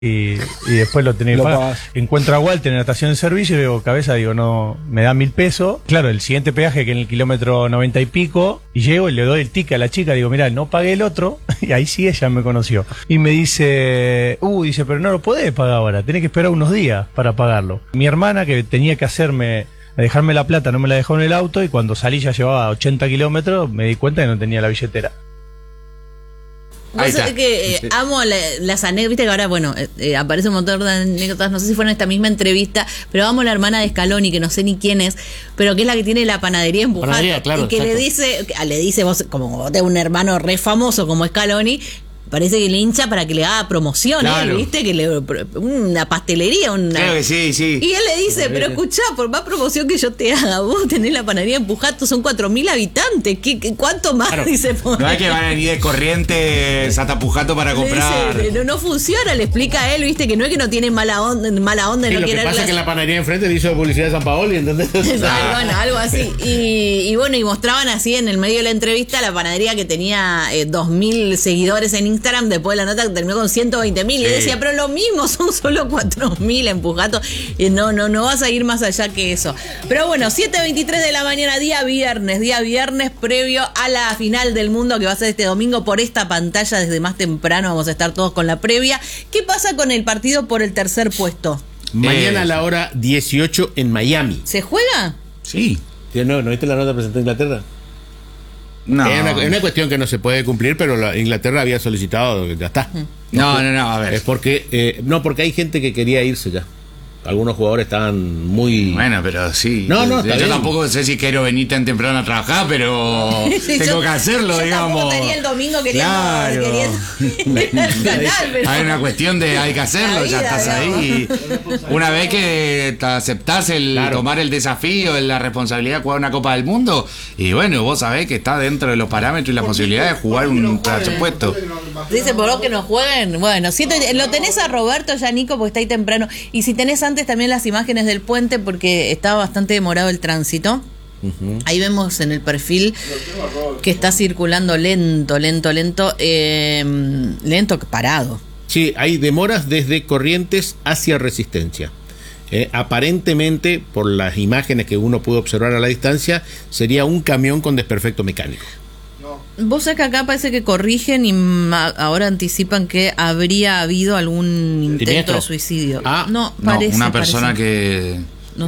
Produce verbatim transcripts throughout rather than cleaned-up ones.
Y, y después lo tenés que pagar. Encuentro a Walter en la estación de servicio y le digo, cabeza, digo, no, me da mil pesos. Claro, el siguiente peaje que en el kilómetro noventa y pico, y llego y le doy el ticket a la chica, digo, mirá, no pagué el otro, y ahí sí ella me conoció. Y me dice, uh, dice, pero no lo podés pagar ahora, tenés que esperar unos días para pagarlo. Mi hermana, que tenía que hacerme, dejarme la plata, no me la dejó en el auto, y cuando salí ya llevaba ochenta kilómetros, me di cuenta que no tenía la billetera. Vos sabés que eh, amo la, las anécdotas, viste que ahora, bueno, eh, aparece un montón de anécdotas, no sé si fueron en esta misma entrevista, pero amo la hermana de Scaloni, que no sé ni quién es, pero que es la que tiene la panadería en Pujato, claro, y que exacto. le dice, le dice, vos, como vos tenés un hermano re famoso como Scaloni, parece que le hincha para que le haga promoción, claro. ¿eh? ¿Viste? Que le, una pastelería, una... Claro que sí, sí. Y él le dice, pero escuchá, por más promoción que yo te haga, vos tenés la panadería en Pujato, son cuatro mil habitantes, ¿Qué, qué, ¿cuánto más? Claro. Dice, no hay que van a venir de Corrientes hasta Pujato para comprar. Dice, no, no funciona, le explica a él, ¿viste? Que no es que no tiene mala onda, mala onda sí, no lo que pasa las... es que la panadería enfrente le hizo publicidad de San Paoli, ¿entendés? Ah, bueno, algo así. Y, y bueno, y mostraban así en el medio de la entrevista la panadería que tenía eh, dos mil seguidores en Instagram, después de la nota que terminó con ciento veinte mil, sí. Y decía, pero lo mismo, son solo cuatro mil en Pujato, y no, no, no vas a ir más allá que eso. Pero bueno, siete veintitrés de la mañana, día viernes, día viernes previo a la final del mundo que va a ser este domingo por esta pantalla desde más temprano, vamos a estar todos con la previa. ¿Qué pasa con el partido por el tercer puesto? Mañana a la hora dieciocho en Miami. ¿Se juega? Sí. ¿No, ¿no viste la nota que presentó Inglaterra? No. Es una, es una cuestión que no se puede cumplir, pero la Inglaterra había solicitado, ya está. No, no, no, a ver. Es porque, eh, no, porque hay gente que quería irse ya. Algunos jugadores estaban muy... Bueno, pero sí. No, no, yo tampoco sé si quiero venir tan temprano a trabajar, pero sí, tengo yo, que hacerlo, yo digamos. Tenía el domingo queriendo, claro. queriendo al canal, pero... Hay una cuestión de hay que hacerlo, vida, ya estás digamos. Ahí. Y una vez que te aceptás el claro. tomar el desafío, la responsabilidad de jugar una Copa del Mundo, y bueno, vos sabés que está dentro de los parámetros y la posibilidad de jugar un presupuesto. Dice, por vos que no jueguen. Bueno, siento, lo tenés a Roberto ya, Nico, porque está ahí temprano. Y si tenés antes también las imágenes del puente, porque estaba bastante demorado el tránsito. Uh-huh. Ahí vemos en el perfil que está circulando lento, lento, lento, eh, lento parado. Sí, hay demoras desde Corrientes hacia Resistencia. Eh, aparentemente, por las imágenes que uno pudo observar a la distancia, sería un camión con desperfecto mecánico. Vos sabés que acá parece que corrigen y ahora anticipan que habría habido algún intento de suicidio. Ah, no, parece, no una persona parece. que... No,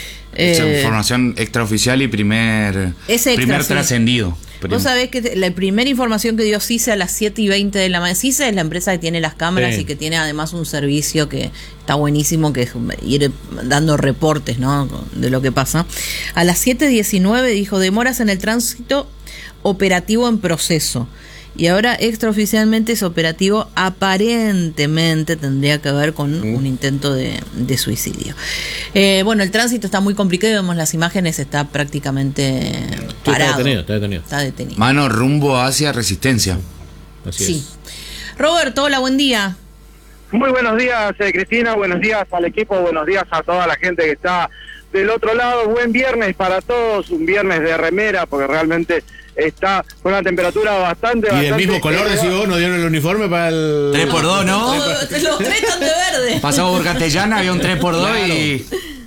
eh, información extraoficial y primer, extra, primer sí. trascendido. Vos sabés que la primera información que dio CISA a las siete y veinte de la mañana. CISA es la empresa que tiene las cámaras, sí. Y que tiene además un servicio que está buenísimo, que es ir dando reportes, ¿no?, de lo que pasa. A las siete diecinueve dijo, demoras en el tránsito, operativo en proceso. Y ahora extraoficialmente es operativo, aparentemente tendría que ver con mm. un intento de, de suicidio. Eh, bueno, el tránsito está muy complicado, vemos las imágenes, está prácticamente parado. Está detenido, está detenido. Está detenido. Mano rumbo hacia Resistencia. Así sí. es. Roberto, hola, buen día. Muy buenos días, eh, Cristina, buenos días al equipo, buenos días a toda la gente que está del otro lado. Buen viernes para todos, un viernes de remera, porque realmente... está con una temperatura bastante... Y bastante del mismo color, decís vos, nos dieron el uniforme para el... tres por dos, ¿no? Los tres están de verde. Pasamos por Castellana, había un tres por dos claro. Y...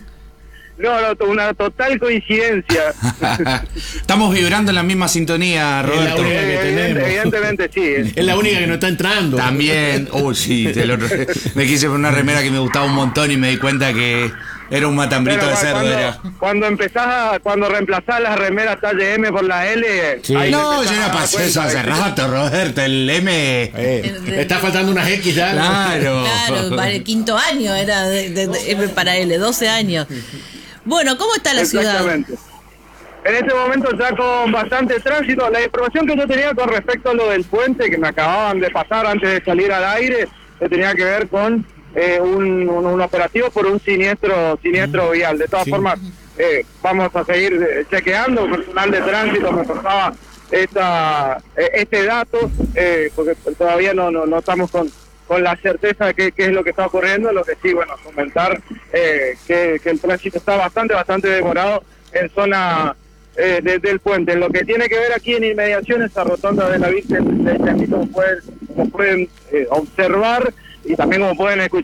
No, no, una total coincidencia. Estamos vibrando en la misma sintonía, Roberto. Es la única que tenemos. Evidentemente sí. Es la única que no está entrando. También, oh sí, te lo... me quise poner una remera que me gustaba un montón y me di cuenta que... era un matambrito pero, de cerdo. Cuando, era. cuando empezás a, cuando reemplazás las remeras talle M por la L. Sí. No, yo ya pasé eso hace rato, Roberto. El M. Eh, está faltando unas X ya. Claro. Claro, para el quinto año era de, de, de M para L, doce años. Bueno, ¿cómo está la ciudad? Exactamente. En este momento ya con bastante tránsito. La información que yo tenía con respecto a lo del puente que me acababan de pasar antes de salir al aire, que tenía que ver con eh, un, un, un operativo por un siniestro siniestro vial. De todas sí. formas, eh, vamos a seguir eh, chequeando. El personal de tránsito me pasaba esta, eh, este dato, eh, porque todavía no, no, no estamos con... con la certeza de qué, qué es lo que está ocurriendo. Lo que sí, bueno, comentar eh, que, que el tránsito está bastante, bastante demorado en zona eh, de, del puente. En lo que tiene que ver aquí en inmediaciones a Rotonda de la Virgen, como pueden, como pueden eh, observar, y también como pueden escuchar